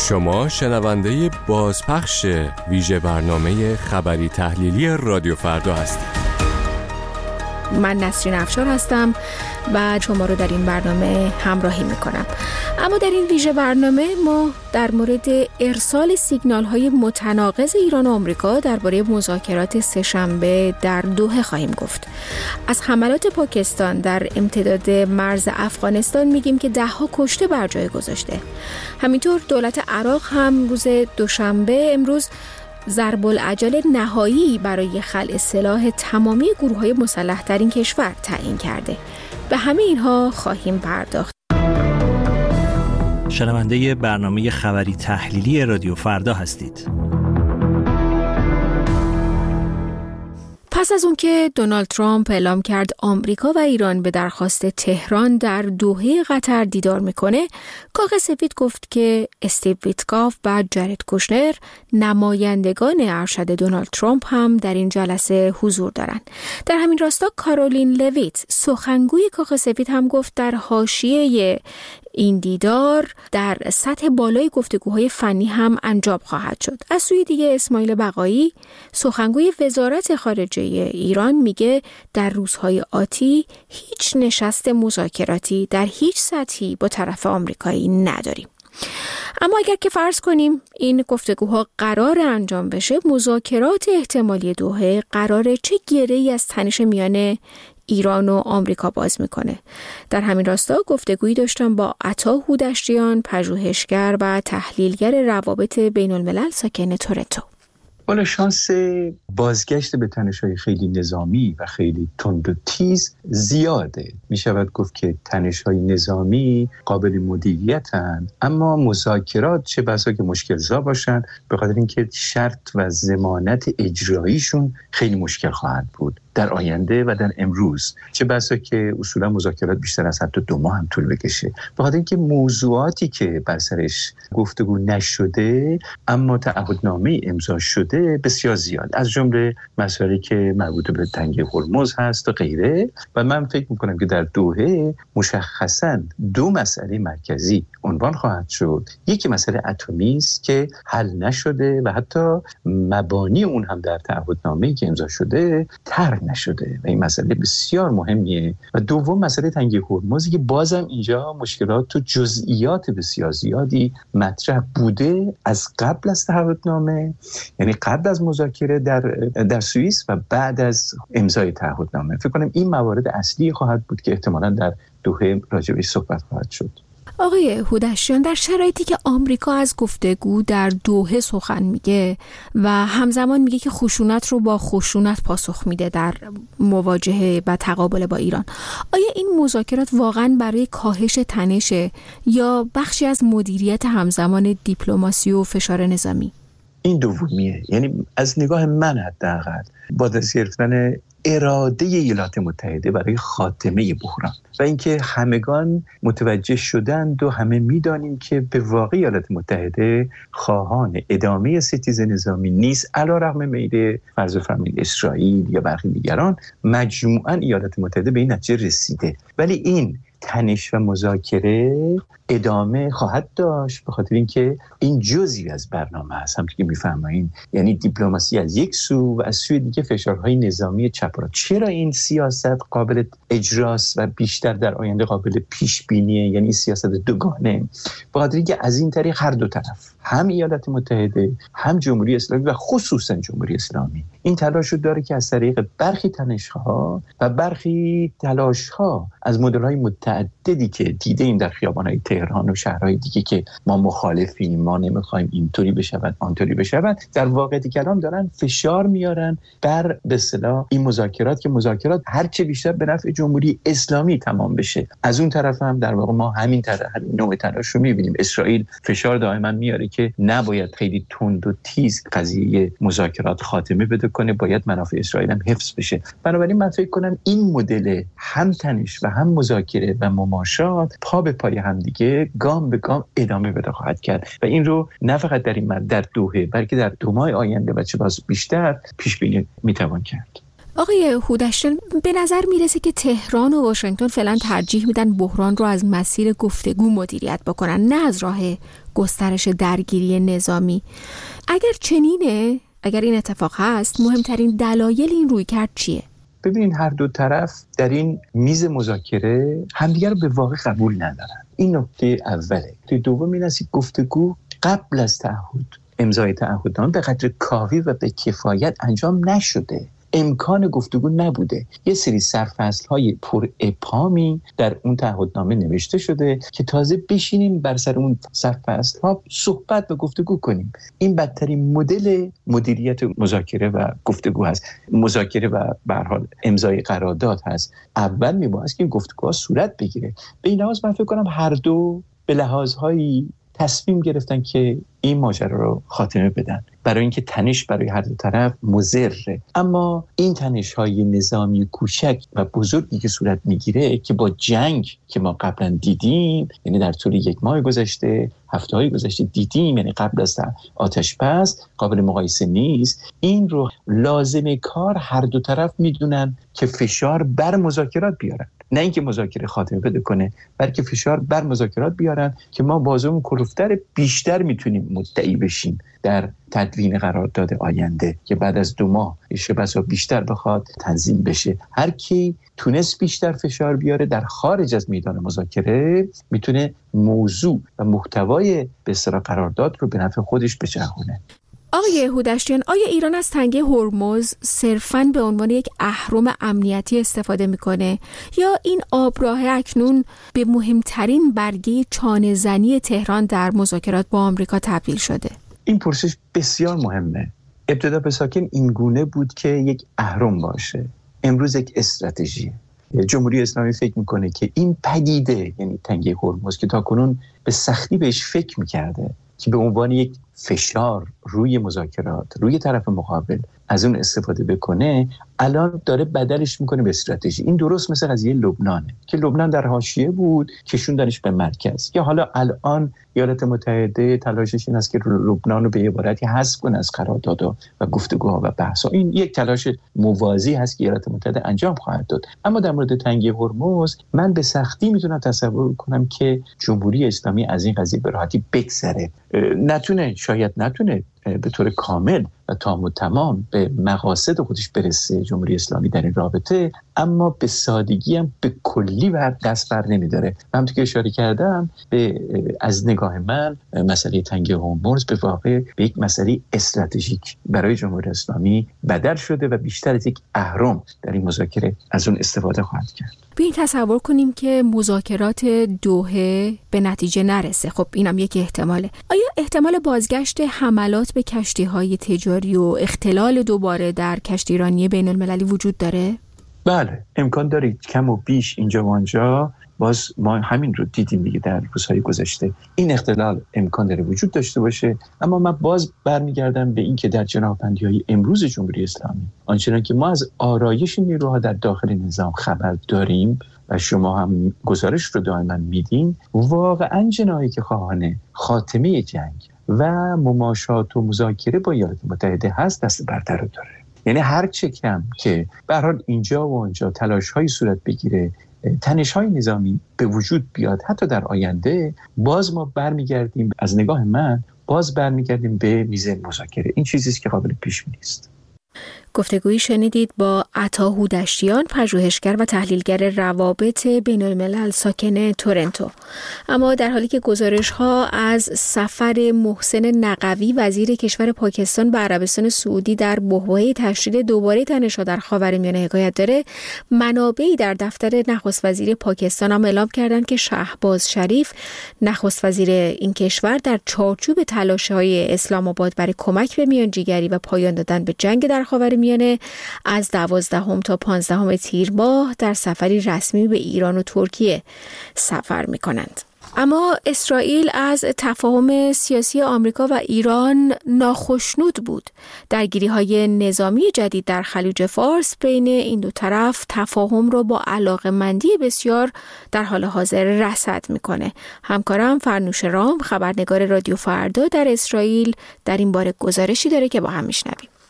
شما شنونده بازپخش ویژه برنامه خبری تحلیلی رادیو فردا هستید. من نسرین افشار هستم و شما رو در این برنامه همراهی میکنم. اما در این ویژه برنامه ما در مورد ارسال سیگنال‌های متناقض ایران و آمریکا درباره مذاکرات سه‌شنبه در دوحه خواهیم گفت. از حملات پاکستان در امتداد مرز افغانستان میگیم که 10 کشته بر جای گذاشته. همینطور دولت عراق هم روز دوشنبه امروز ضرب العجل نهایی برای خلع سلاح تمامی گروه‌های مسلح در این کشور تعیین کرده. به همه اینها خواهیم پرداخت. شنونده برنامه خبری تحلیلی رادیو فردا هستید. پس از اون که دونالد ترامپ اعلام کرد آمریکا و ایران به درخواست تهران در دوحه قطر دیدار میکنه، کاخ سفید گفت که استیو ویتکاف و جرد کوشنر نمایندگان ارشد دونالد ترامپ هم در این جلسه حضور دارن. در همین راستا کارولین لویت سخنگوی کاخ سفید هم گفت در حاشیه این دیدار در سطح بالای گفتگوهای فنی هم انجام خواهد شد. از سوی دیگه اسماعیل بقایی سخنگوی وزارت خارجه ایران میگه در روزهای آتی هیچ نشست مذاکراتی در هیچ سطحی با طرف آمریکایی نداریم. اما اگر که فرض کنیم این گفتگوها قرار انجام بشه، مذاکرات احتمالی دوحه قراره چه گره‌ای از تنش میان ایران و آمریکا باز میکنه؟ در همین راستا گفتگویی داشتم با عطا هودشتیان، پژوهشگر و تحلیلگر روابط بین الملل ساکن تورنتو. والا شانس بازگشت به تنش‌های خیلی نظامی و خیلی تند و تیز زیاده. می شود گفت که تنش‌های نظامی قابل مدیریتن، اما مذاکرات چه بسا که مشکل‌زا باشن، به خاطر اینکه شرط و ضمانت اجراییشون خیلی مشکل خواهد بود در آینده و در امروز. چه بسا که اصولا مذاکرات بیشتر از حتی 2 ماه هم طول بکشه، به خاطر اینکه موضوعاتی که بر سرش گفتگو نشده اما تعهدنامه امضا شده بسیار زیاد، از جمله مسائلی که مربوط به تنگه هرمز هست و غیره. و من فکر میکنم که در دوحه مشخصاً 2 مسئله مرکزی عنوان خواهد شد. یکی مسئله اتمی است که حل نشده و حتی مبانی اون هم در تعهدنامه‌ای که امضا شده طرح نشده و این مسئله بسیار مهمیه. و دوم مسئله تنگه هرمزی که بازم اینجا مشکلات و جزئیات بسیار زیادی مطرح بوده از قبل از تعهدنامه، یعنی قبل از مذاکره در سوئیس و بعد از امضای تعهدنامه. فکر کنم این موارد اصلی خواهد بود که احتمالاً در دوحه راجع بهش صحبت خواهد شد. آقای هودشتیان، در شرایطی که آمریکا از گفتگو در دوحه سخن میگه و همزمان میگه که خشونت رو با خشونت پاسخ میده در مواجهه و تقابل با ایران، آیا این مذاکرات واقعا برای کاهش تنشه یا بخشی از مدیریت همزمان دیپلماسی و فشار نظامی؟ این دومیه. یعنی از نگاه من حداقل با دست گرفتن اراده ایالات متحده برای خاتمه بحران و اینکه همگان متوجه شدند و همه میدانیم که به واقع ایالات متحده خواهان ادامه ستیز نظامی نیست، علیرغم میل فرض فرمایید اسرائیل یا برخی دیگران. مجموعاً ایالات متحده به این نتیجه رسیده، ولی این تنش و مذاکره ادامه خواهد داشت، به خاطر اینکه این جزئی از برنامه است. همونطور که می‌فرمایید، یعنی دیپلماسی از یک سو و از سوی دیگه فشارهای نظامی چپ و راست. چرا این سیاست قابل اجراست و بیشتر در آینده قابل پیش بینیه، یعنی سیاست دوگانه؟ به خاطر اینکه از این طریق هر دو طرف، هم ایالات متحده هم جمهوری اسلامی و خصوصا جمهوری اسلامی، این تلاش رو داره که از طریق برخی تنش‌ها و برخی تلاش‌ها از مدل‌های متعددی که دیدیم در خیابان‌های تهران و شهرهای دیگه که ما مخالفیم، ما نمیخوایم اینطوری بشود آنطوری بشود، در واقع کلام دارن فشار میارن بر به اصطلاح این مذاکرات که مذاکرات هر چه بیشتر به نفع جمهوری اسلامی تمام بشه. از اون طرف هم در واقع ما همین نوع تلاش رو می‌بینیم. اسرائیل فشار دائما میاره که نباید خیلی تند و تیز قضیه مذاکرات خاتمه بده کنه، باید منافع اسرائیل هم حفظ بشه. بنابراین من فکر کنم این مدل هم تنش و هم مذاکره و مماشات پا به پای هم دیگه گام به گام ادامه پیدا خواهد کرد و این رو نه فقط در دوحه بلکه در 2 ماه آینده و چه بسا بیشتر پیش بینی میتوان کرد. آقای هودشتیان، به نظر میرسه که تهران و واشنگتن فعلا ترجیح میدن بحران رو از مسیر گفتگو مدیریت بکنن، نه از راه گسترش درگیری نظامی. اگر چنینه، اگر این اتفاق هست، مهمترین دلایل این رویکرد چیه؟ ببینین هر دو طرف در این میز مذاکره همدیگر رو به واقع قبول ندارن. این نکته اوله. نکته دوم این است که گفتگو قبل از امضای تعهدنامه به قدر کافی و به کفایت انجام نشده. امکان گفتگو نبوده. یه سری سرفصل‌های پر ابهامی در اون تعهدنامه نوشته شده که تازه بشینیم بر سر اون سرفصل‌ها صحبت و گفتگو کنیم. این بدترین مدل مدیریت مذاکره و گفتگو هست. مذاکره و به هر حال امضای قرارداد هست. اول میباید که این گفتگوها صورت بگیره. به این لحاظ من فکر کنم هر دو به لحاظهایی تصمیم گرفتن که این ماجرا رو خاتمه بدن، برای اینکه تنش برای هر دو طرف مضره. اما این تنش‌های نظامی کوچک و بزرگی که صورت میگیره که با جنگ که ما قبلا دیدیم، یعنی در طول 1 ماه گذشته، هفته‌های گذشته دیدیم، یعنی قبل از آتش بس، قابل مقایسه نیست. این رو لازمه کار هر دو طرف میدونن که فشار بر مذاکرات بیارن، نه اینکه مذاکره خاتمه بده کنه، بلکه فشار بر مذاکرات بیارن که ما بازمون کلوفتر بیشتر میتونیم مدعی بشیم در تدوین قرارداد آینده که بعد از 2 ماه بسا بیشتر بخواد تنظیم بشه. هر کی تونست بیشتر فشار بیاره در خارج از میدان مذاکره میتونه موضوع و محتوای به اصطلاح قرارداد رو به نفع خودش بچرخونه. آقای هودشتیان، آیا ایران از تنگه هرمز صرفاً به عنوان یک اهرم امنیتی استفاده میکنه یا این آبراه اکنون به مهمترین برگه چانه زنی تهران در مذاکرات با آمریکا تبدیل شده؟ این پرسش بسیار مهمه. ابتدا به ساکن این گونه بود که یک اهرم باشه، امروز یک استراتژی. جمهوری اسلامی فکر میکنه که این پدیده، یعنی تنگه هرمز که تاکنون به سختی بهش فکر میکرده که به عنوان یک فشار روی مذاکرات، روی طرف مقابل از اون استفاده بکنه، الان داره بدلش میکنه به استراتژی. این درست مثل قضیه لبنانه که لبنان در حاشیه بود، کشوندنش به مرکز. یا حالا الان ایالات متحده تلاشش این است که لبنان رو به عبارتی حذف کنه از قرارداد و گفتگوها و بحث‌ها. این یک تلاش موازی هست که ایالات متحده انجام خواهد داد. اما در مورد تنگه هرمز من به سختی میتونم تصور کنم که جمهوری اسلامی از این قضیه به راحتی بگذره. شاید نتونه به طور کامل و تام و تمام به مقاصد خودش برسه جمهوری اسلامی در این رابطه، اما به سادگی هم به کلی دست بر نمیداره. همونطور که اشاره کردم، از نگاه من مسئله تنگه هرمز به واقع به یک مسئله استراتژیک برای جمهوری اسلامی بدل شده و بیشتر از یک اهرم در این مذاکره از اون استفاده خواهد کرد. بیایید تصور کنیم که مذاکرات دوحه به نتیجه نرسه. خب اینم یک احتماله. آیا احتمال بازگشت حملات به کشتی‌های تجاری و اختلال دوباره در کشتیرانی بین‌المللی وجود داره؟ بله، امکان داره. کم و بیش اینجا و آنجا باز ما همین رو دیدیم دیگه در روزهای گذشته. این اختلال امکان داره وجود داشته باشه، اما من باز برمیگردم به این که در جناح‌بندی‌های امروز جمهوری اسلامی، آنچنان که ما از آرایش نیروها در داخل نظام خبر داریم و شما هم گزارش رو دائما میدین، واقعا جناحی که خواهان خاتمه جنگ و مماشات و مذاکره با ایالات متحده هست دست برتر رو داره. یعنی هر چه کم که به هر حال اینجا و آنجا تلاش‌های صورت بگیره، تنش‌های نظامی به وجود بیاد حتی در آینده، باز ما برمیگردیم، از نگاه من باز برمیگردیم به میز مذاکره. این چیزی است که قابل پیش بینی است. گفتگویی شنیدید با عطا هودشتیان، پژوهشگر و تحلیلگر روابط بین‌الملل ساکن تورنتو. اما در حالی که گزارش‌ها از سفر محسن نقوی وزیر کشور پاکستان به عربستان سعودی در بحبوحه تشدید دوباره تنش‌ها در خاورمیانه حکایت داره، منابعی در دفتر نخست وزیر پاکستان هم اعلام کردند که شهباز شریف، نخست وزیر این کشور، در چارچوب تلاش‌های اسلام آباد برای کمک به میانجیگری و پایان دادن به جنگ در خاورمیانه از 12 تا 15 تیر ماه در سفری رسمی به ایران و ترکیه سفر می‌کنند. اما اسرائیل از تفاهم سیاسی آمریکا و ایران ناخشنود بود. درگیری‌های نظامی جدید در خلیج فارس بین این دو طرف تفاهم را با علاقه‌مندی بسیار در حال حاضر رصد می‌کنه. همکارم فرنوش رام، خبرنگار رادیو فردا در اسرائیل، در این باره گزارشی داره که با هم میشنویم.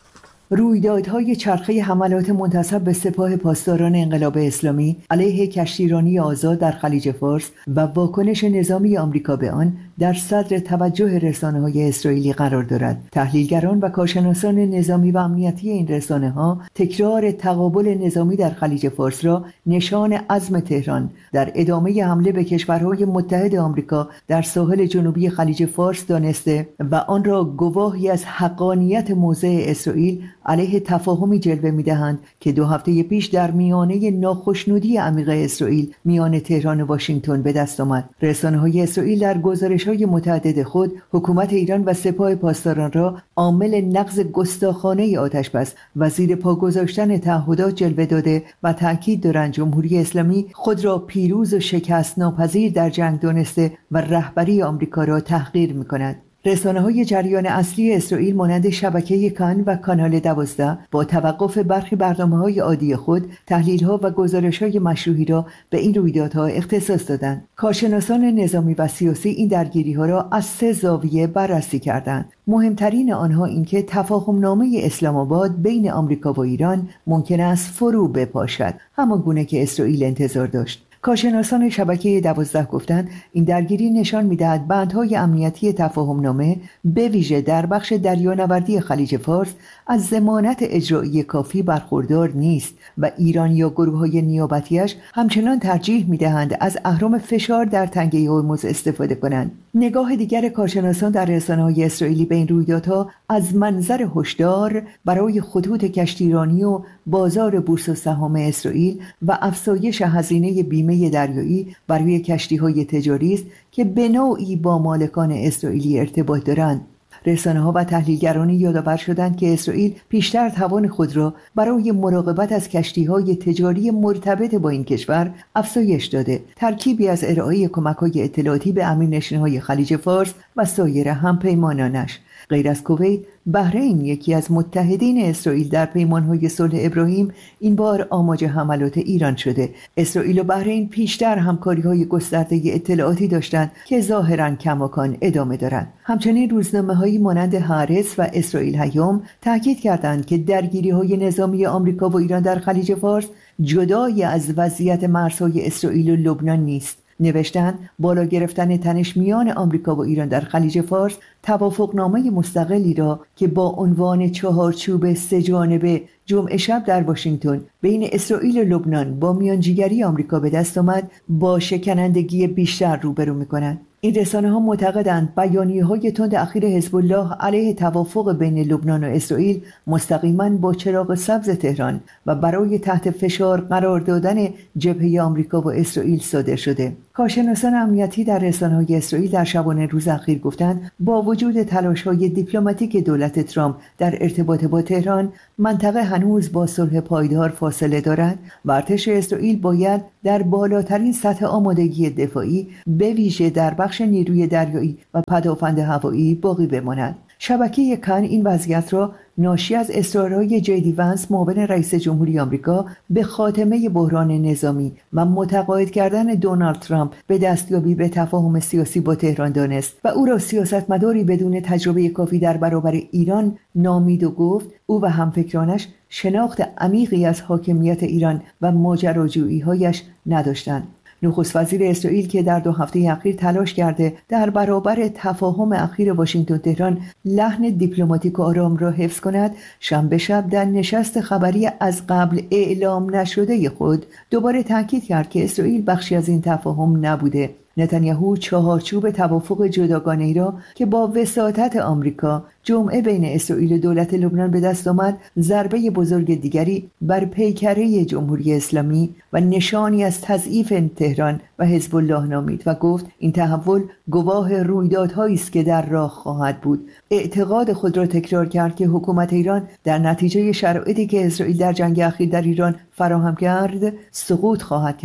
رویدادهای چرخه حملات منتسب به سپاه پاسداران انقلاب اسلامی علیه کشتیرانی آزاد در خلیج فارس و واکنش نظامی آمریکا به آن در صدر توجه رسانه‌های اسرائیلی قرار دارد. تحلیلگران و کارشناسان نظامی و امنیتی این رسانه‌ها تکرار تقابل نظامی در خلیج فارس را نشان عزم تهران در ادامه حمله به کشورهای متحد آمریکا در ساحل جنوبی خلیج فارس دانسته و آن را گواهی از حقانیت موضع اسرائیل علیه تفاهمی جلوه می‌دهند که 2 هفته پیش در میانه ناخشنودی عمیق اسرائیل میان تهران و واشنگتن به دست آمد. رسانه‌های اسرائیل در گزارش‌های متعدد خود حکومت ایران و سپاه پاسداران را عامل نقض گستاخانه آتش‌بس و زیر پا گذاشتن تعهدات جلوه داده و تاکید دارند جمهوری اسلامی خود را پیروز و شکست ناپذیر در جنگ دانسته و رهبری آمریکا را تحقیر می‌کند. رسانه‌های جریان اصلی اسرائیل مانند شبکه کان و کانال 12 با توقف برخی برنامه‌های عادی خود تحلیل‌ها و گزارش‌های مشروحی را به این رویدادها اختصاص دادند. کارشناسان نظامی و سیاسی این درگیری‌ها را از 3 زاویه بررسی کردند. مهمترین آنها اینکه تفاهم‌نامه اسلام آباد بین آمریکا و ایران ممکن است فرو بپاشد، همانگونه که اسرائیل انتظار داشت. کارشناسان شبکه 12 گفتند این درگیری نشان می‌دهد بندهای امنیتی تفاهم‌نامه به ویژه در بخش دریانوردی خلیج فارس از ضمانت اجرایی کافی برخوردار نیست و ایران یا گروه‌های نیابتیش همچنان ترجیح می‌دهند از اهرم فشار در تنگه هرمز استفاده کنند. نگاه دیگر کارشناسان در رسانه‌های اسرائیلی به این رویدادها از منظر هشدار برای خطوط کشتیرانی و بازار بورس و سهام اسرائیل و افزایش هزینه بیمه دریایی برای کشتی‌های تجاری است که به نوعی با مالکان اسرائیلی ارتباط دارند. رسانه‌ها و تحلیلگرانی یادآور شدند که اسرائیل پیشتر توان خود را برای مراقبت از کشتی‌های تجاری مرتبط با این کشور افزایش داده. ترکیبی از ارائه کمک‌های اطلاعاتی به امیرنشین‌های خلیج فارس و سایر همپیمانانش. غیر از کویت، بحرین یکی از متحدین اسرائیل در پیمان‌های صلح ابراهیم این بار آماج حملات ایران شده. اسرائیل و بحرین پیشتر همکاری‌های گسترده اطلاعاتی داشتند که ظاهراً کماکان ادامه دارند. همچنین روزنامه‌هایی مانند هارتز و اسرائیل هیوم تاکید کردند که درگیری‌های نظامی آمریکا و ایران در خلیج فارس جدای از وضعیت مرزهای اسرائیل و لبنان نیست. نوشتند بالا گرفتن تنش میان آمریکا و ایران در خلیج فارس توافقنامه مستقلی را که با عنوان چهارچوب 3 جانبه جمعه شب در واشنگتن بین اسرائیل و لبنان با میانجیگری آمریکا به دست آمد با شکنندگی بیشتر روبرو می‌کند. این رسانه‌ها معتقدند بیانیه‌های تند اخیر حزب الله علیه توافق بین لبنان و اسرائیل مستقیما با چراغ سبز تهران و برای تحت فشار قرار دادن جبهه آمریکا و اسرائیل صادر شده. کارشناسان امنیتی در رسانه‌های اسرائیل در شبانه روز اخیر گفتند با وجود تلاش‌های دیپلماتیک دولت ترامپ در ارتباط با تهران، منطقه هنوز با صلح پایدار فاصله دارد و ارتش اسرائیل باید در بالاترین سطح آمادگی دفاعی به ویژه در بخش نیروی دریایی و پدافند هوایی باقی بماند. شبکه کان این وضعیت را ناشی از اصرارهای جی ونس معاون رئیس جمهوری آمریکا به خاتمه بحران نظامی و متقاعد کردن دونالد ترامپ به دستیابی به تفاهم سیاسی با تهران دانست و او را سیاستمداری بدون تجربه کافی در برابر ایران نامید و گفت او و همفکرانش شناخت عمیقی از حاکمیت ایران و ماجراجویی‌هایش نداشتند. نخست وزیر اسرائیل که در 2 هفته اخیر تلاش کرده در برابر تفاهم اخیر واشنگتن تهران لحن دیپلماتیک و آرام را حفظ کند، شنبه شب در نشست خبری از قبل اعلام نشده خود دوباره تاکید کرد که اسرائیل بخشی از این تفاهم نبوده. نتانیاهو چهارچوب توافق جداگانه‌ای را که با وساطت آمریکا جمعه بین اسرائیل و دولت لبنان به دست آمد، ضربه بزرگ دیگری بر پیکره جمهوری اسلامی و نشانی از تضعیف تهران و حزب الله نامید و گفت این تحول گواه رویدادهایی است که در راه خواهد بود. اعتقاد خود را تکرار کرد که حکومت ایران در نتیجه شرایطی که اسرائیل در جنگ اخیر در ایران فراهم کرد سقوط خواهد کرد.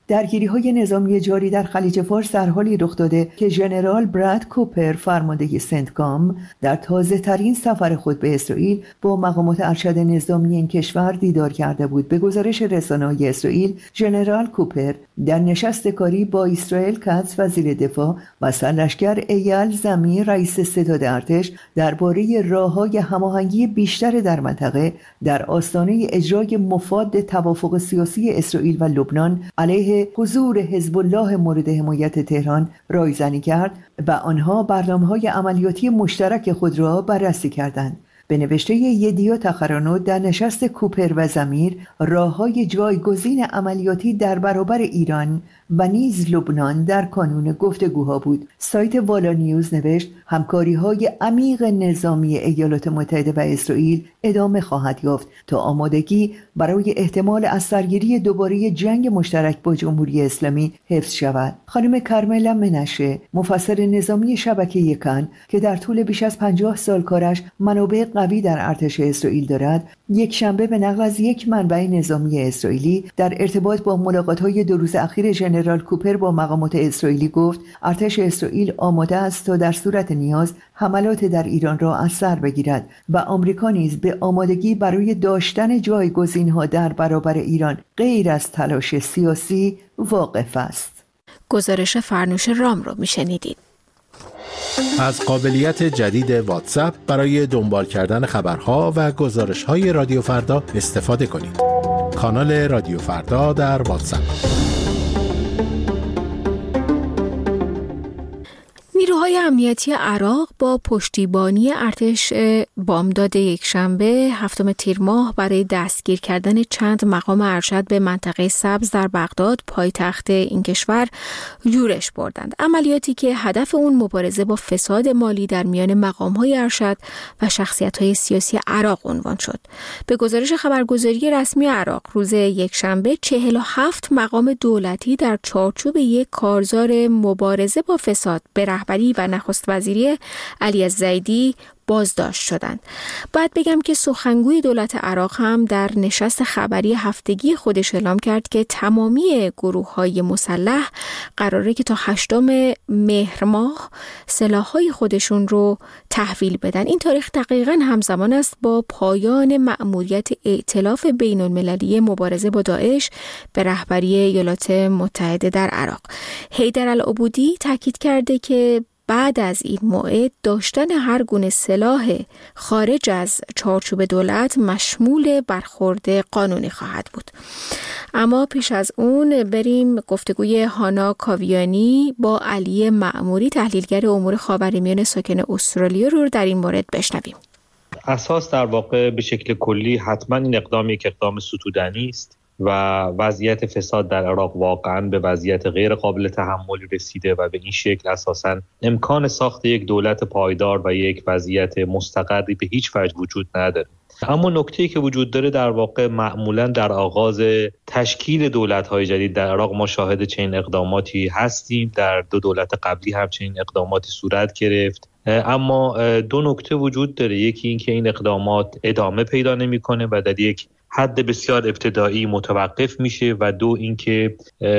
درگیری‌های نظامی جاری در خلیج فارس در حالی رخ داده که ژنرال براد کوپر فرمانده سنتکام در تازه‌ترین سفر خود به اسرائیل با مقامات ارشد نظامی این کشور دیدار کرده بود. به گزارش رسانه‌های اسرائیل، ژنرال کوپر در نشست کاری با اسرائیل کاتز وزیر دفاع و سرلشکر ایال زمیر رئیس ستاد ارتش درباره راه‌های هماهنگی بیشتر در منطقه در آستانه اجرای مفاد توافق سیاسی اسرائیل و لبنان علیه حضور حزب الله مورد حمایت تهران رایزنی کرد و آنها برنامه‌های عملیاتی مشترک خود را بررسی کردند. به نوشته یدیا تخرانوت، در نشست کوپر و زمیر راه‌های جایگزین عملیاتی در برابر ایران و نیز لبنان در کانون گفتگوها بود. سایت والا نیوز نوشت همکاری‌های عمیق نظامی ایالات متحده و اسرائیل ادامه خواهد یافت تا آمادگی برای احتمال از سرگیری دوباره جنگ مشترک با جمهوری اسلامی حفظ شود. خانم کرملا منشه، مفسر نظامی شبکه یکن که در طول بیش از 50 سال کارش منابع قوی در ارتش اسرائیل دارد، یک شنبه به نقل از یک منبع نظامی اسرائیلی در ارتباط با ملاقات‌های 2 روز اخیر ژنرال کوپر با مقامات اسرائیلی گفت ارتش اسرائیل آماده است تا در صورت نیاز حملات در ایران را از سر بگیرد و آمریکا نیز به آمادگی برای داشتن جایگزین‌ها در برابر ایران غیر از تلاش سیاسی واقف است. گزارش فرنوش رام رو میشنیدید. از قابلیت جدید واتساپ برای دنبال کردن خبرها و گزارش‌های رادیو فردا استفاده کنید. کانال رادیو فردا در واتساپ. نیروهای امنیتی عراق با پشتیبانی ارتش بامداد یکشنبه 7 تیر ماه برای دستگیر کردن چند مقام ارشد به منطقه سبز در بغداد پایتخت این کشور یورش بردند. عملیاتی که هدف اون مبارزه با فساد مالی در میان مقام‌های ارشد و شخصیت‌های سیاسی عراق عنوان شد. به گزارش خبرگزاری رسمی عراق روز یکشنبه 47 مقام دولتی در چارچوب یک کارزار مبارزه با فساد به رهبری و نخست وزیری علی الزیدی بازداشت شدند. بعد بگم که سخنگوی دولت عراق هم در نشست خبری هفتگی خودش اعلام کرد که تمامی گروه‌های مسلح قراره که تا 8 مهر ماه سلاح‌های خودشون رو تحویل بدن. این تاریخ دقیقاً همزمان است با پایان مأموریت ائتلاف بین‌المللی مبارزه با داعش به رهبری ایالات متحده در عراق. حیدرالعبودی تاکید کرده که بعد از این موعد داشتن هر گونه سلاح خارج از چارچوب دولت مشمول برخورد قانونی خواهد بود. اما پیش از اون بریم گفتگوی هانا کاویانی با علی مأموری تحلیلگر امور خاورمیانه ساکن استرالیا رو در این مورد بشنویم. اساس در واقع به شکل کلی حتما این اقدام یک اقدام ستودنی است و وضعیت فساد در عراق واقعا به وضعیت غیر قابل تحمل رسیده و به این شکل اساساً امکان ساخت یک دولت پایدار و یک وضعیت مستقری به هیچ وجه وجود نداره. اما نکته‌ای که وجود داره در واقع معمولاً در آغاز تشکیل دولت‌های جدید در عراق ما شاهد چنین اقداماتی هستیم. در 2 دولت قبلی هم چنین اقداماتی صورت گرفت. اما 2 نکته وجود داره. یکی این که این اقدامات ادامه پیدا نمی‌کنه و در یک حد بسیار ابتدایی متوقف میشه و 2 اینکه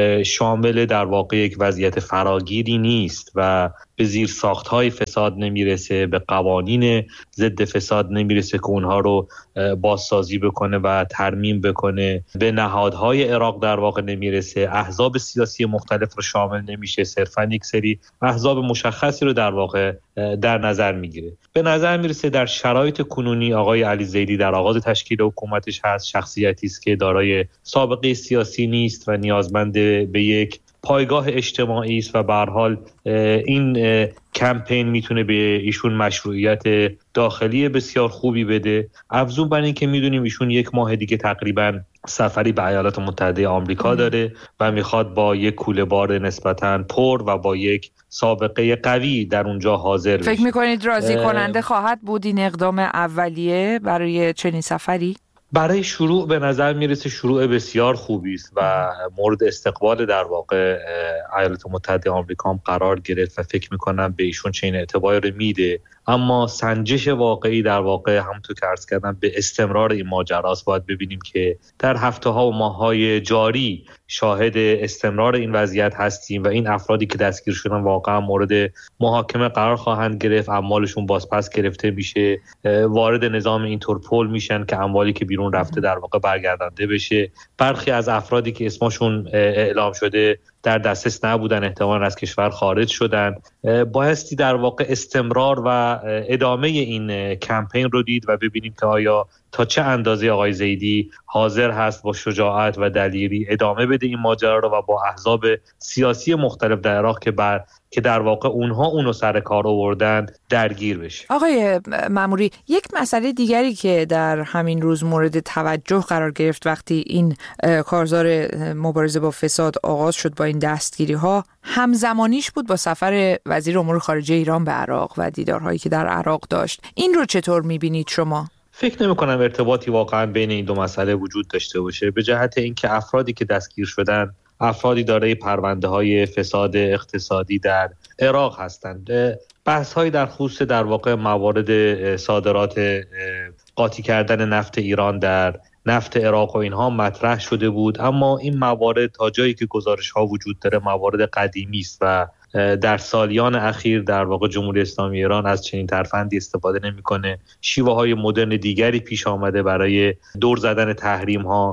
شامل در واقع یک وضعیت فراگیری نیست و به زیر ساخت‌های فساد نمیرسه، به قوانین ضد فساد نمیرسه که اونها رو بازسازی بکنه و ترمیم بکنه، به نهادهای عراق در واقع نمیرسه، احزاب سیاسی مختلف رو شامل نمیشه، صرفاً یک سری احزاب مشخصی رو در واقع در نظر میگیره. به نظر میرسه در شرایط کنونی آقای علی زیدی در آغاز تشکیل حکومتش هست، شخصیتی است که دارای سابقه سیاسی نیست و نیازمند به یک پایگاه اجتماعی است و به هر حال این کمپین میتونه به ایشون مشروعیت داخلی بسیار خوبی بده. افزون بر این که میدونیم ایشون 1 ماه دیگه تقریبا سفری به ایالات متحده آمریکا داره و میخواد با یک کوله بار نسبتاً پر و با یک سابقه قوی در اونجا حاضر بشه. فکر میکنید راضی کننده خواهد بود این اقدام اولیه برای چنین سفری؟ برای شروع به نظر میرسه شروع بسیار خوبی است و مورد استقبال در واقع ایالات متحده آمریکا هم قرار گرفت و فکر میکنم به ایشون چنین اعتباری رو میده. اما سنجش واقعی در واقع همونطور که عرض کردم به استمرار این ماجراست. باید ببینیم که در هفته‌ها و ماه‌های جاری شاهد استمرار این وضعیت هستیم و این افرادی که دستگیر شدن واقعا مورد محاکمه قرار خواهند گرفت، اموالشون بازپس گرفته میشه، وارد نظام اینترپول میشن که اموالی که بیرون رفته در واقع برگردانده بشه. برخی از افرادی که اسمشون اعلام شده در دسترس نبودن، احتمالاً از کشور خارج شدن. بایستی در واقع استمرار و ادامه این کمپین رو دید و ببینیم که آیا تا چه اندازه آقای زیدی حاضر هست با شجاعت و دلیری ادامه بده این ماجرا رو و با احزاب سیاسی مختلف در عراق که در واقع اونو سر کار آوردن درگیر بشه. آقای ماموری، یک مسئله دیگری که در همین روز مورد توجه قرار گرفت وقتی این کارزار مبارزه با فساد آغاز شد با این دستگیری ها، همزمانیش بود با سفر وزیر امور خارجه ایران به عراق و دیدارهایی که در عراق داشت. این رو چطور می‌بینید شما؟ فکر نمی‌کنم ارتباطی واقعا بین این دو مسئله وجود داشته باشه، به جهت اینکه افرادی که دستگیر شدن افرادی دارای پرونده‌های فساد اقتصادی در عراق هستند. بحث‌هایی در خصوص در واقع موارد صادرات قاطی کردن نفت ایران در نفت عراق و اینها مطرح شده بود، اما این موارد تا جایی که گزارش‌ها وجود داره موارد قدیمی است و در سالیان اخیر در واقع جمهوری اسلامی ایران از چنین ترفندی استفاده نمی‌کنه. شیوه‌های مدرن دیگری پیش آمده برای دور زدن تحریم‌ها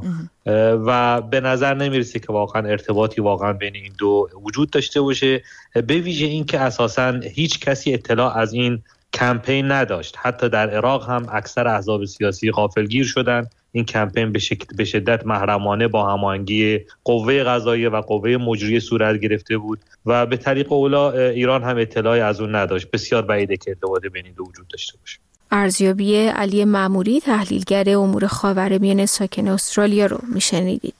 و به نظر نمیرسه که واقعا ارتباطی واقعا بین این دو وجود داشته باشه، به ویژه این که اساساً هیچ کسی اطلاع از این کمپین نداشت. حتی در عراق هم اکثر احزاب سیاسی غافلگیر شدن. این کمپین به شدت محرمانه با هماهنگی قوه قضاییه و قوه مجریه صورت گرفته بود و به طریق اولا ایران هم اطلاعی از اون نداشت. بسیار بعیده که ارتباط بین این دو وجود داشته باشه. ارزیابی علی ماموری، تحلیلگر امور خاورمیانه ساکن استرالیا رو میشنیدید.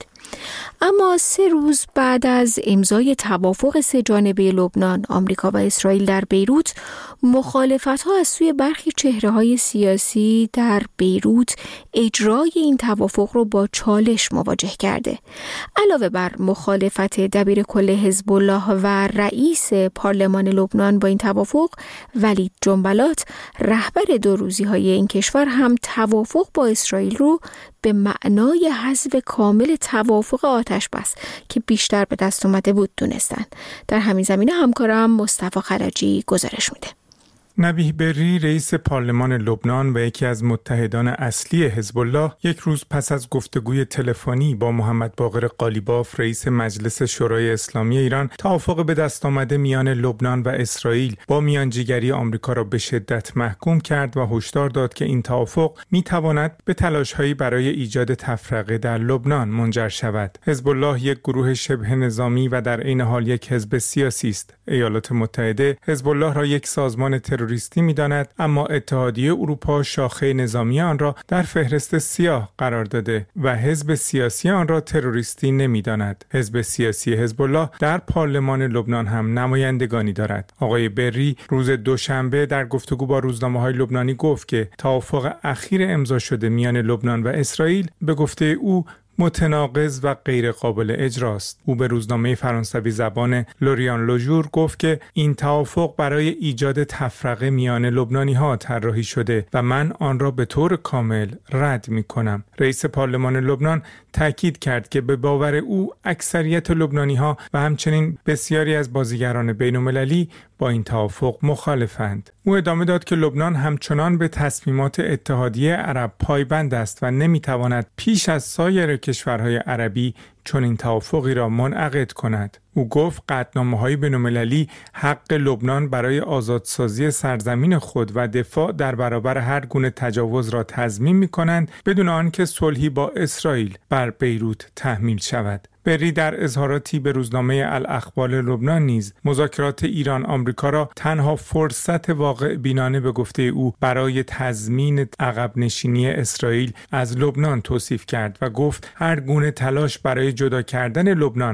اما 3 روز بعد از امضای توافق 3 جانبه لبنان، آمریکا و اسرائیل در بیروت، مخالفت‌ها از سوی برخی چهره‌های سیاسی در بیروت اجرای این توافق رو با چالش مواجه کرده. علاوه بر مخالفت دبیرکل حزب الله و رئیس پارلمان لبنان با این توافق، ولید جنبلات، رهبر 2 روزی‌های این کشور، هم توافق با اسرائیل رو به معنای حذف کامل توافق آتش بس که بیشتر به دست اومده بود دونستن. در همین زمینه همکارم مصطفی خرجی گزارش میده. نبیه بری، رئیس پارلمان لبنان و یکی از متحدان اصلی حزب الله، یک روز پس از گفتگوی تلفنی با محمد باقر قالیباف، رئیس مجلس شورای اسلامی ایران، توافق به دست آمده میان لبنان و اسرائیل با میانجیگری آمریکا را به شدت محکوم کرد و هشدار داد که این توافق میتواند به تلاش‌هایی برای ایجاد تفرقه در لبنان منجر شود. حزب الله یک گروه شبه نظامی و در عین حال یک حزب سیاسی است. ایالات متحده حزب الله را یک سازمان تروریستی می‌داند، اما اتحادیه اروپا شاخه نظامی آن را در فهرست سیاه قرار داده و حزب سیاسی آن را تروریستی نمی‌داند. حزب سیاسی حزب الله در پارلمان لبنان هم نمایندگانی دارد. آقای بری روز دوشنبه در گفتگو با روزنامه‌های لبنانی گفت که توافق اخیر امضا شده میان لبنان و اسرائیل به گفته او متناقض و غیر قابل اجراست. او به روزنامه فرانسوی زبان لوریان لوژور گفت که این توافق برای ایجاد تفرقه میان لبنانی‌ها طراحی شده و من آن را به طور کامل رد می‌کنم. رئیس پارلمان لبنان تاکید کرد که به باور او اکثریت لبنانی‌ها و همچنین بسیاری از بازیگران بین‌المللی با این توافق مخالفند. او ادامه داد که لبنان همچنان به تصمیمات اتحادیه عرب پایبند است و نمی‌تواند پیش از سایر کشورهای عربی چنین توافقی را منعقد کند. او گفت قطعنامه‌های بین‌المللی حق لبنان برای آزادسازی سرزمین خود و دفاع در برابر هر گونه تجاوز را تضمین می‌کنند بدون آنکه صلحی با اسرائیل بر بیروت تحمیل شود. بری در اظهاراتی به روزنامه الاخبار لبنان نیز مذاکرات ایران آمریکا را تنها فرصت واقع بینانه به گفته او برای تضمین عقب نشینی اسرائیل از لبنان توصیف کرد و گفت هر گونه تلاش برای جدا کردن لبنان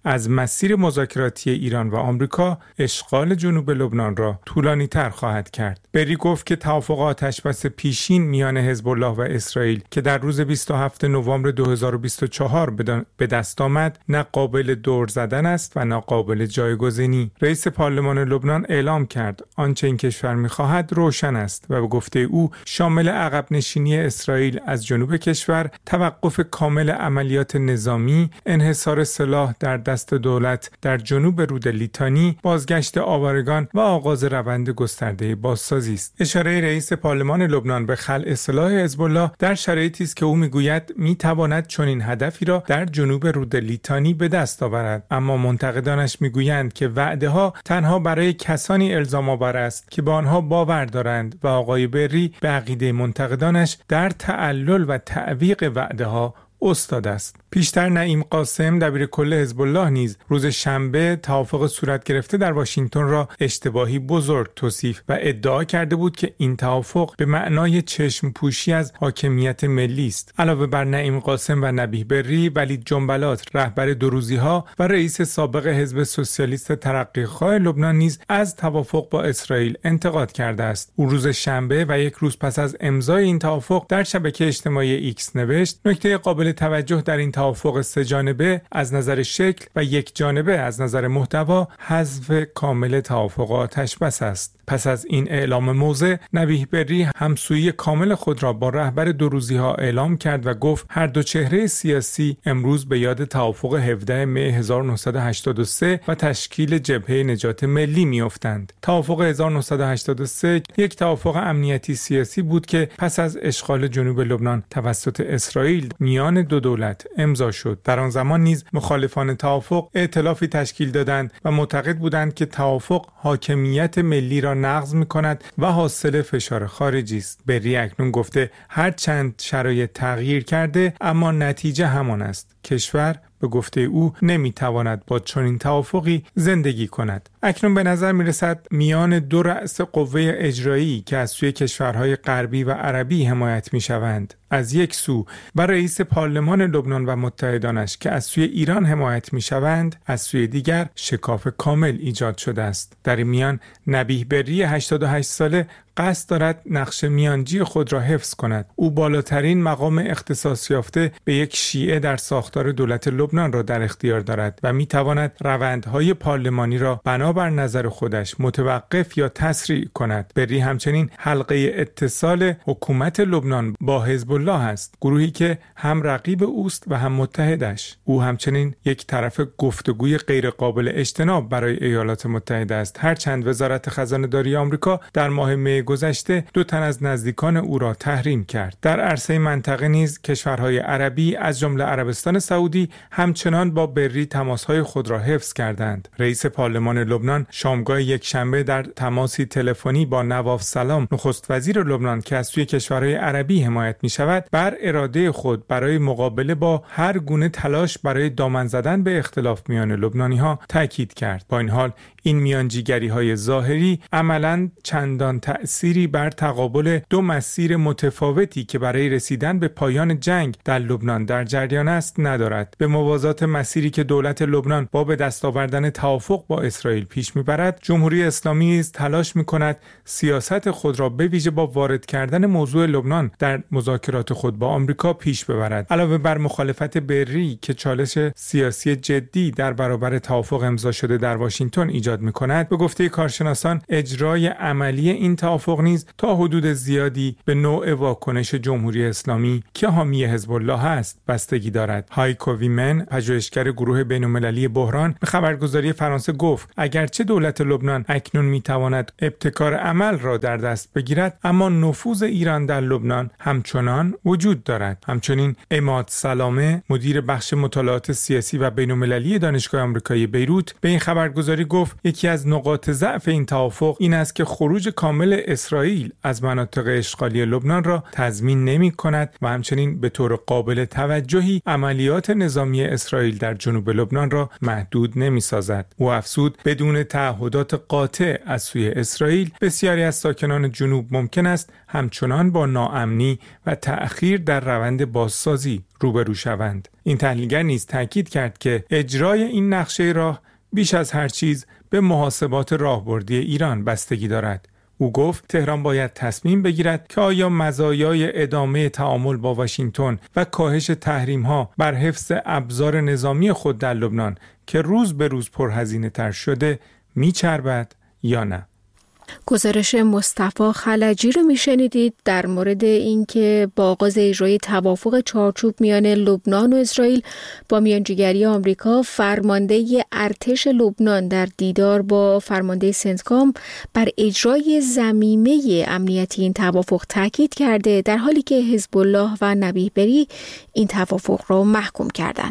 از مسیر مذاکراتی ایران و آمریکا اشغال جنوب لبنان را طولانی‌تر خواهد کرد. بری گفت که توافق آتش‌بس پیشین میان حزب الله و اسرائیل که در روز 27 نوامبر 2024 به دست آمد نه قابل دور زدن است و نه قابل جایگزینی. رئیس پارلمان لبنان اعلام کرد آنچه این کشور می‌خواهد روشن است و به گفته او شامل عقب نشینی اسرائیل از جنوب کشور، توقف کامل عملیات نظامی، انحصار سلاح در دست دولت در جنوب رود لیتانی، بازگشت آوارگان و آغاز روند گسترده بازسازی است. اشاره رئیس پارلمان لبنان به خلع سلاح حزب الله در شرایطی است که او میگوید میتواند چنین هدفی را در جنوب رود لیتانی به دست آورد، اما منتقدانش میگویند که وعده‌ها تنها برای کسانی الزام آور است که به آنها باور دارند و آقای بری به عقیده منتقدانش در تعلل و تعویق وعده‌ها استاد است. پیشتر نعیم قاسم دبیرکل حزب الله نیز روز شنبه توافق صورت گرفته در واشنگتن را اشتباهی بزرگ توصیف و ادعا کرده بود که این توافق به معنای چشم پوشی از حاکمیت ملی است. علاوه بر نعیم قاسم و نبیه بری، ولید جنبلات رهبر دوروزی‌ها و رئیس سابق حزب سوسیالیست ترقی‌خواه لبنان نیز از توافق با اسرائیل انتقاد کرده است. او روز شنبه و یک روز پس از امضای این توافق در شبکه اجتماعی ایکس نوشت: نکته قابل توجه در این توافق سه جانبه از نظر شکل و یک جانبه از نظر محتوا حذف کامل توافق آتش‌بس است. پس از این اعلام موضع، نبیه بری همسویی کامل خود را با رهبر دوروزی‌ها اعلام کرد و گفت هر دو چهره سیاسی امروز به یاد توافق 17 می 1983 و تشکیل جبهه نجات ملی می‌افتند. توافق 1983 یک توافق امنیتی سیاسی بود که پس از اشغال جنوب لبنان توسط اسرائیل میان دو دولت امضا شد. در آن زمان نیز مخالفان توافق ائتلافی تشکیل دادند و معتقد بودند که توافق حاکمیت ملی را نقض می‌کند و حاصل فشار خارجی است. بری اکنون گفته هر چند شرایط تغییر کرده اما نتیجه همان است. کشور به گفته او نمیتواند با چنین توافقی زندگی کند. اکنون به نظر میرسد میان دو رأس قوه اجرایی که از سوی کشورهای غربی و عربی حمایت میشوند، از یک سو و رئیس پارلمان لبنان و متحدانش که از سوی ایران حمایت میشوند، از سوی دیگر شکاف کامل ایجاد شده است. در این میان نبیه بری 88 ساله قصد دارد نقش میانجی خود را حفظ کند. او بالاترین مقام اختصاص یافته به یک شیعه در ساختار دولت لبنان را در اختیار دارد و میتواند روندهای پارلمانی را بنابر نظر خودش متوقف یا تسریع کند. بری همچنین حلقه اتصال حکومت لبنان با حزب الله است، گروهی که هم رقیب اوست و هم متحدش. او همچنین یک طرف گفتگوی غیر قابل اجتناب برای ایالات متحده است، هرچند وزارت خزانه داری آمریکا در ماه می گذشته 2 تن از نزدیکان او را تحریم کرد. در عرصه منطقه نیز کشورهای عربی از جمله عربستان سعودی همچنان با بری تماسهای خود را حفظ کردند. رئیس پارلمان لبنان شامگاه یک شنبه در تماسی تلفنی با نواف سلام نخست وزیر لبنان که از سوی کشورهای عربی حمایت می شود بر اراده خود برای مقابله با هر گونه تلاش برای دامن زدن به اختلاف میان لبنانی ها تاکید کرد. با این حال این میانجیگری های ظاهری عملاً چندان تأثیری بر تقابل دو مسیر متفاوتی که برای رسیدن به پایان جنگ در لبنان در جریان است ندارد. به موازات مسیری که دولت لبنان با به دست آوردن توافق با اسرائیل پیش میبرد، جمهوری اسلامی نیز تلاش میکند سیاست خود را به ویژه با وارد کردن موضوع لبنان در مذاکرات خود با آمریکا پیش ببرد. علاوه بر مخالفت بری که چالش سیاسی جدی در برابر توافق امضا شده در واشنگتن ایجاد میکند، به گفته کارشناسان اجرای عملی این توافق نیز تا حدود زیادی به نوع واکنش جمهوری اسلامی که حامی حزب الله است بستگی دارد. هایکو ویمن، پژوهشگر گروه بین‌المللی بحران، به خبرگزاری فرانسه گفت اگرچه دولت لبنان اکنون میتواند ابتکار عمل را در دست بگیرد، اما نفوذ ایران در لبنان همچنان وجود دارد. همچنین عماد سلامه، مدیر بخش مطالعات سیاسی و بین‌المللی دانشگاه آمریکایی بیروت، به این خبرگزاری گفت یکی از نقاط ضعف این توافق این است که خروج کامل اسرائیل از مناطق اشغالی لبنان را تضمین نمی‌کند و همچنین به طور قابل توجهی عملیات نظامی اسرائیل در جنوب لبنان را محدود نمی‌سازد. او افزود بدون تعهدات قاطع از سوی اسرائیل بسیاری از ساکنان جنوب ممکن است همچنان با ناامنی و تأخیر در روند بازسازی روبرو شوند. این تحلیلگر نیز تاکید کرد که اجرای این نقشه راه بیش از هر چیز به محاسبات راهبردی ایران بستگی دارد. او گفت تهران باید تصمیم بگیرد که آیا مزایای ادامه تعامل با واشنگتن و کاهش تحریم‌ها بر حفظ ابزار نظامی خود در لبنان که روز به روز پرهزینه‌تر شده میچربد یا نه. گزارش مصطفی خلجی رو میشنیدید در مورد اینکه با آغاز اجرای توافق چارچوب میان لبنان و اسرائیل با میانجیگری آمریکا، فرمانده ارتش لبنان در دیدار با فرمانده سنتکام بر اجرای ضمیمه امنیتی این توافق تاکید کرده، در حالی که حزب الله و نبیه بری این توافق را محکوم کردند.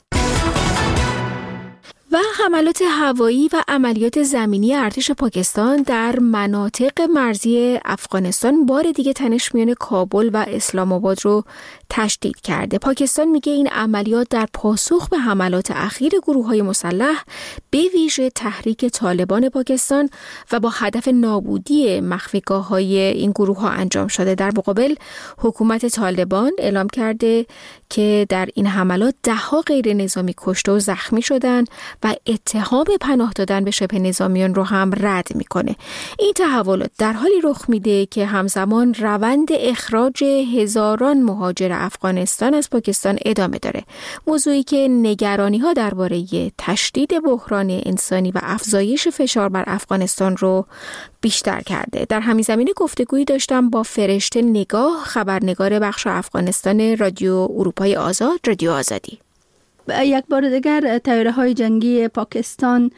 و حملات هوایی و عملیات زمینی ارتش پاکستان در مناطق مرزی افغانستان بار دیگه تنش میان کابل و اسلام آباد رو تشدید کرده. پاکستان میگه این عملیات در پاسخ به حملات اخیر گروه‌های مسلح به ویژه تحریک طالبان پاکستان و با هدف نابودی مخفیگاه‌های این گروه‌ها انجام شده. در مقابل حکومت طالبان اعلام کرده که در این حملات 10 غیر نظامی کشته و زخمی شدن و اتهام پناه دادن به شبه نظامیان رو هم رد میکنه. این تحولات در حالی رخ میده که همزمان روند اخراج هزاران مهاجر افغانستان از پاکستان ادامه داره. موضوعی که نگرانی ها درباره تشدید بحران انسانی و افزایش فشار بر افغانستان رو بیشتر کرده. در همین زمینه گفتگویی داشتم با فرشته نگاه، خبرنگار بخش افغانستان رادیو اروپای آزاد، رادیو آزادی. یک بار دیگر طیاره‌های جنگی پاکستان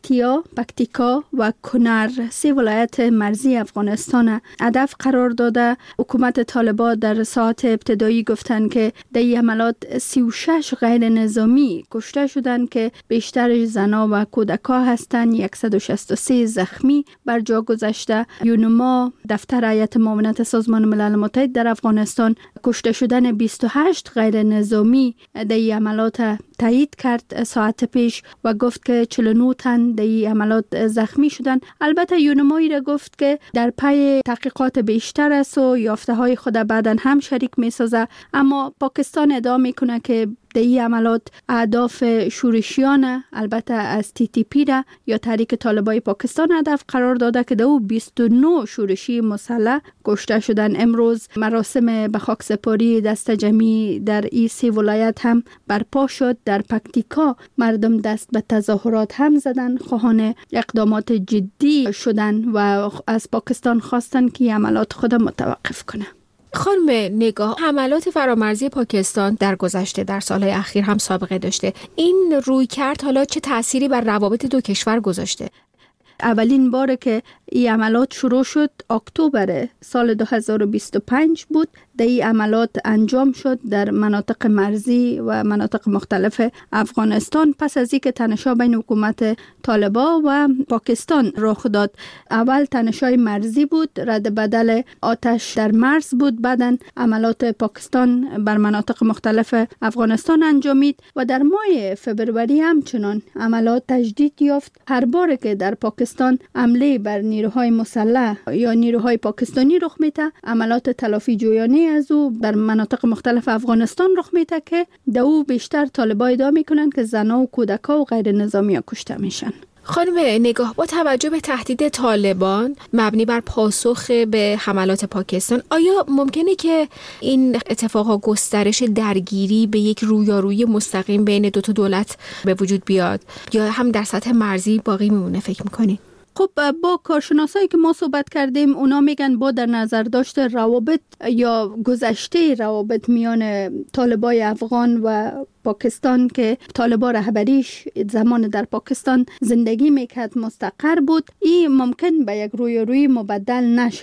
پکتیکا و کنر 3 ولایت مرزی افغانستان هدف قرار داده. حکومت طالبان در ساعت ابتدایی گفتند که در این حملات 36 غیر نظامی کشته شدند که بیشترش زنان و کودکان هستند. 163 زخمی بر جا گذشته. یونما دفتر هیئت معاونت سازمان ملل متحد در افغانستان کشته شدن 28 غیر نظامی در این حملات تایید کرد ساعت پیش و گفت که 49 تن در این عملیات زخمی شدن. البته یونمایی را گفت که در پی تحقیقات بیشتر است و یافته های خود بعداً هم شریک می سازه، اما پاکستان ادعا میکنه که در این عملیات اهداف شورشیان البته از TTP را یا تحریک طالبان پاکستان هدف قرار داده که در او 29 شورشی مسلح کشته شدن. امروز مراسم به خاک سپاری دست جمعی در این 3 ولایت هم برپا شد. در پکتیکا مردم دست به تظاهرات هم زدن، خواهان اقدامات جدی شدن و از پاکستان خواستن که عملیات خود متوقف کنه. خانم نگاه، حملات فرامرزی پاکستان در گذشته در سالهای اخیر هم سابقه داشته. این رویکرد حالا چه تأثیری بر روابط دو کشور گذاشته؟ اولین باره که این عملیات شروع شد اکتبر سال 2025 بود. در این عملیات انجام شد در مناطق مرزی و مناطق مختلف افغانستان پس از اینکه تنش‌ها بین حکومت طالبان و پاکستان رخ داد. اول تنش‌های مرزی بود، رد بدل آتش در مرز بود، بعداً عملیات پاکستان بر مناطق مختلف افغانستان انجامید و در ماه فبروری همچنان عملیات تجدید یافت. هر بار که در پاکستان حمله بر نیروهای مسلح یا نیروهای پاکستانی رخ میده، عملیات تلافی جویانه از او در مناطق مختلف افغانستان رخ میده که در او بیشتر طالبان ادعا میکنن که زنها و کودکان و غیر نظامی ها کشته میشن. خانم نگاه، با توجه به تهدید طالبان مبنی بر پاسخ به حملات پاکستان، آیا ممکنه که این اتفاقا گسترش درگیری به یک رویارویی مستقیم بین دو تا دولت به وجود بیاد یا هم در سطح مرزی باقی میمونه فکر میکنی؟ خب با کارشناسایی که ما صحبت کردیم اونا میگن با در نظر داشته روابط یا گذشته روابط میان طالبای افغان و پاکستان که طالبان رهبریش زمان در پاکستان زندگی میکرد مستقر بود، این ممکن به یک رویارویی مبدل نشه.